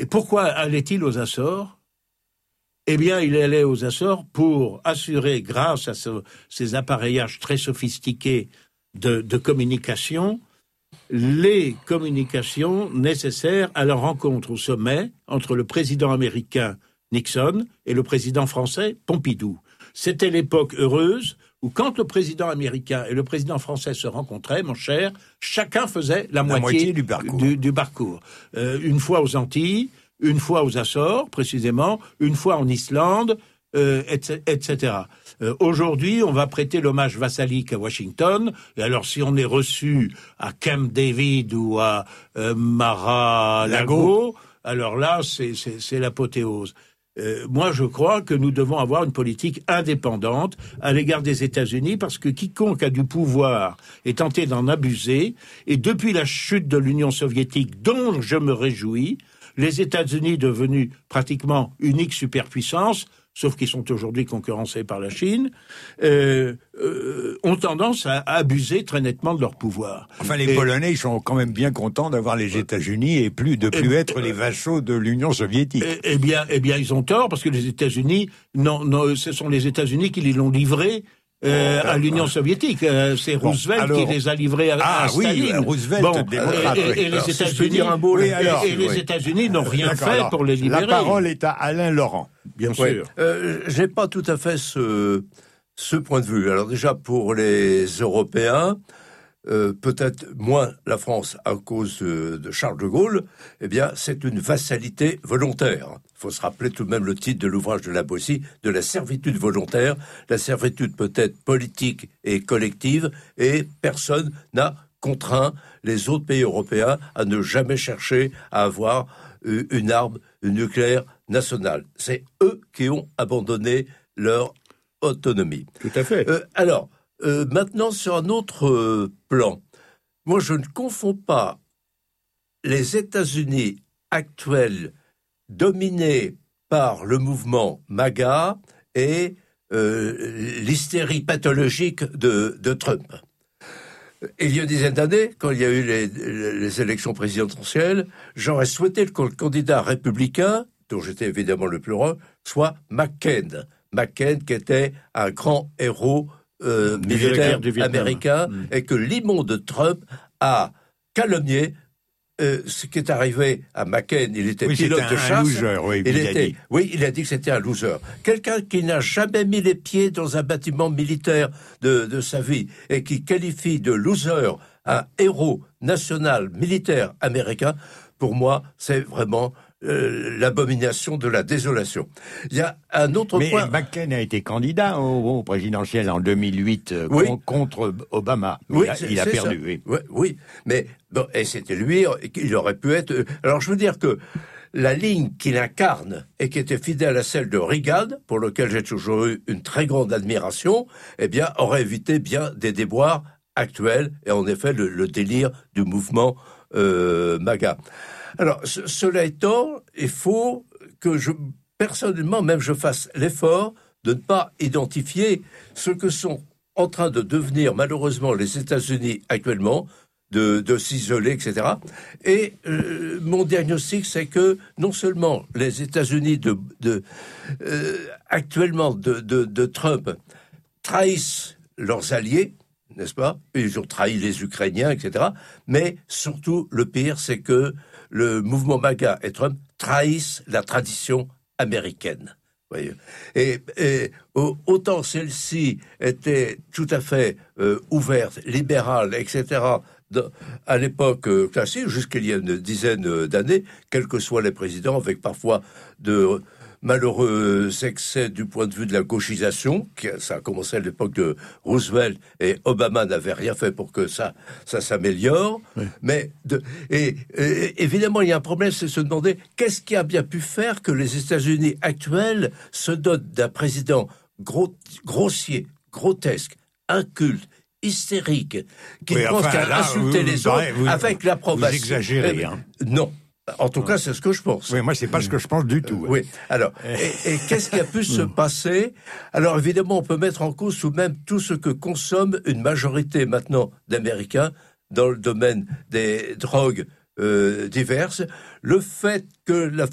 Et pourquoi allait-il aux Açores ? Eh bien, il allait aux Açores pour assurer, grâce à ces appareillages très sophistiqués de communication, les communications nécessaires à la rencontre au sommet entre le président américain Nixon et le président français Pompidou. C'était l'époque heureuse où, quand le président américain et le président français se rencontraient, mon cher, chacun faisait la moitié du parcours. Une fois aux Antilles, une fois aux Açores, précisément, une fois en Islande, etc. Aujourd'hui, on va prêter l'hommage vassalique à Washington, et alors si on est reçu à Camp David ou à Mar-a-Lago, alors là, c'est l'apothéose. Moi, je crois que nous devons avoir une politique indépendante à l'égard des États-Unis, parce que quiconque a du pouvoir est tenté d'en abuser, et depuis la chute de l'Union soviétique, dont je me réjouis, les États-Unis, devenus pratiquement unique superpuissance, sauf qu'ils sont aujourd'hui concurrencés par la Chine, ont tendance à abuser très nettement de leur pouvoir. Enfin, les Polonais, ils sont quand même bien contents d'avoir les États-Unis et de plus être les vassaux de l'Union soviétique. Eh bien, ils ont tort, parce que les États-Unis, ce sont les États-Unis qui les l'ont livré à l'Union soviétique. C'est Roosevelt qui les a livrés à Staline. Oui, Roosevelt, démocrate. Et les États-Unis n'ont rien fait pour les libérer. La parole est à Alain Laurent. Bien sûr. J'ai pas tout à fait ce point de vue. Alors déjà, pour les Européens, peut-être moins la France à cause de Charles de Gaulle, eh bien, c'est une vassalité volontaire. Il faut se rappeler tout de même le titre de l'ouvrage de La Boétie, de la servitude volontaire. La servitude peut être politique et collective, et personne n'a contraint les autres pays européens à ne jamais chercher à avoir une arme nucléaire nationale. C'est eux qui ont abandonné leur autonomie. Tout à fait. Maintenant, sur un autre plan, moi je ne confonds pas les États-Unis actuels dominés par le mouvement MAGA et l'hystérie pathologique de Trump. Il y a une dizaine d'années, quand il y a eu les élections présidentielles, j'aurais souhaité que le candidat républicain, dont j'étais évidemment le plus heureux, soit McCain. McCain qui était un grand héros militaire américain, et que l'immonde Trump a calomnié. Ce qui est arrivé à McCain, il était pilote de chasse. Il a dit que c'était un loser. Quelqu'un qui n'a jamais mis les pieds dans un bâtiment militaire de sa vie et qui qualifie de loser un héros national militaire américain, pour moi, c'est vraiment l'abomination de la désolation. Il y a un autre point. Mais McCain a été candidat au présidentiel en 2008 contre Obama. Il a perdu. Oui. Mais bon, et c'était lui, il aurait pu être. Alors je veux dire que la ligne qu'il incarne et qui était fidèle à celle de Reagan, pour lequel j'ai toujours eu une très grande admiration, eh bien, aurait évité bien des déboires actuels et en effet le délire du mouvement MAGA. Alors, cela étant, il faut que personnellement, je fasse l'effort de ne pas identifier ce que sont en train de devenir, malheureusement, les États-Unis actuellement, de s'isoler, etc. Et mon diagnostic, c'est que non seulement les États-Unis actuellement de Trump trahissent leurs alliés, n'est-ce pas ? Ils ont trahi les Ukrainiens, etc. Mais surtout, le pire, c'est que le mouvement MAGA et Trump trahissent la tradition américaine. Voyez. Et autant celle-ci était tout à fait ouverte, libérale, etc., à l'époque classique, jusqu'il y a une dizaine d'années, quels que soient les présidents, avec parfois de malheureux excès du point de vue de la gauchisation, ça a commencé à l'époque de Roosevelt, et Obama n'avait rien fait pour que ça s'améliore. Oui. Mais évidemment, il y a un problème, c'est de se demander qu'est-ce qui a bien pu faire que les États-Unis actuels se dotent d'un président grossier, grotesque, inculte, hystérique, qui pense qu'à insulter les autres avec l'approbation. Vous exagérez, Non. En tout cas, c'est ce que je pense. Oui, moi, c'est pas ce que je pense du tout. Oui. Alors, et qu'est-ce qui a pu se passer ? Alors, évidemment, on peut mettre en cause tout de même tout ce que consomme une majorité maintenant d'Américains dans le domaine des drogues diverses. Le fait que la